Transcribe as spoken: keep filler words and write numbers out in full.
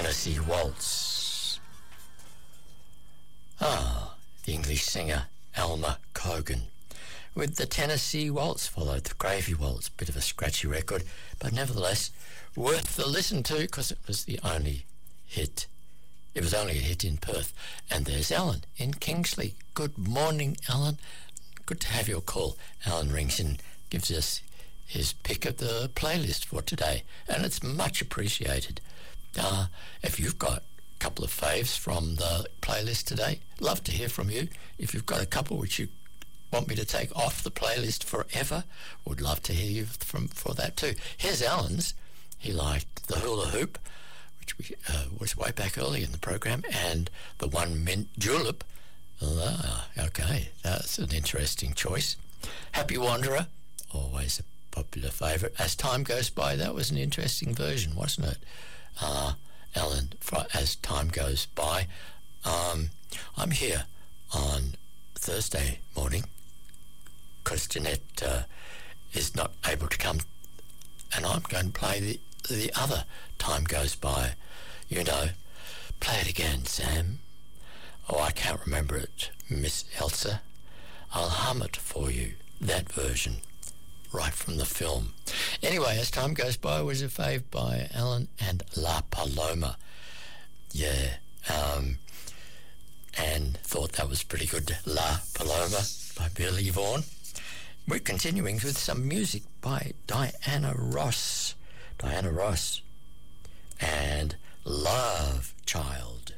Tennessee Waltz. Ah, the English singer Alma Cogan with the Tennessee Waltz, followed the Gravy Waltz. Bit of a scratchy record, but nevertheless worth the listen to because it was the only hit. It was only a hit in Perth. And there's Alan in Kingsley. Good morning, Alan. Good to have your call. Alan rings in, gives us his pick of the playlist for today, and it's much appreciated. Uh, if you've got a couple of faves from the playlist today, love to hear from you. If you've got a couple which you want me to take off the playlist forever, would love to hear you from for that too. Here's Alan's. He liked the Hula Hoop, which we, uh, was way back early in the program, and the One Mint Julep. Ah, okay, that's an interesting choice. Happy Wanderer, always a popular favourite. As Time Goes By, that was an interesting version, wasn't it? Uh, Alan, for As Time Goes By. Um, I'm here on Thursday morning because Jeanette uh, is not able to come, and I'm going to play the, the other Time Goes By. You know, play it again, Sam. Oh, I can't remember it, Miss Elsa. I'll hum it for you, that version, right from the film. Anyway, As Time Goes By was a fave by Alan and La Paloma. Yeah, um, and thought that was pretty good. La Paloma by Billy Vaughan. We're continuing with some music by Diana Ross. Diana Ross and Love Child.